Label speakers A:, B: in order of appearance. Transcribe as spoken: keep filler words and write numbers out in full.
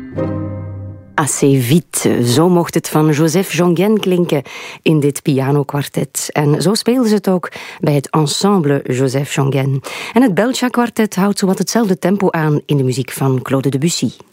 A: Assez vite, zo mocht het van Joseph Jongen klinken in dit pianokwartet. En zo speelden ze het ook bij het ensemble Joseph Jongen. En het Belcha kwartet houdt zowat hetzelfde tempo aan in de muziek van Claude Debussy.